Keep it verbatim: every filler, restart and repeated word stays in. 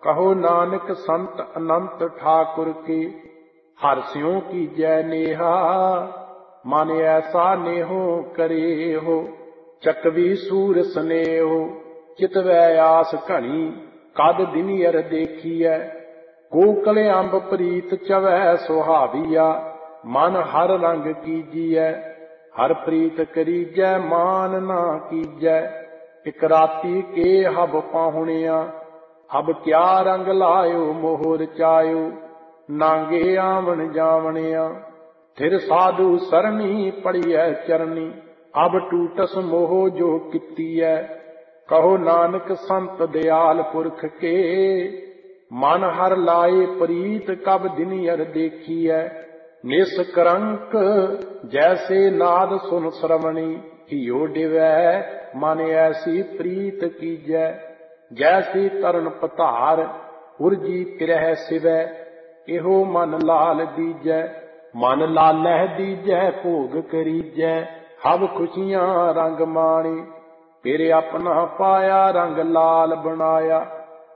कहो नानक संत अनंत ठाकुर के, हर स्यों कीजै नेहा, मन ऐसा नेहो करे हो। चकवी सूर स्नेहो, चितवै आस घनी, कद दिनियर देखियै। कोकल अंब प्रीत चवै सुहाविया, मन हर रंग कीजिए। हर प्रीत करीजै मान ना कीजै, इक राती के हब पाहुणिया। अब क्या रंग लायो मोहर चायो, नांगे आवन जावणिया। थिर साधु सरनी पड़ियै चरनी, अब टूटस मोह जो कीतीऐ। कहो नानक संत दयाल पुरख के, मन हर लाए प्रीत कब दिनियर देखिऐ। निष्कलंक जैसे नाद सुन श्रवणी, हियो डिवै मन ऐसी प्रीत कीजै। जैसी तरन पधार उर्जी तिरह सिवै, इहो मन लाल दीजै। मन लालह दीजै भोग करीजै, हब खुशियां रंग माणी। फिर अपना पाया रंग लाल बनाया,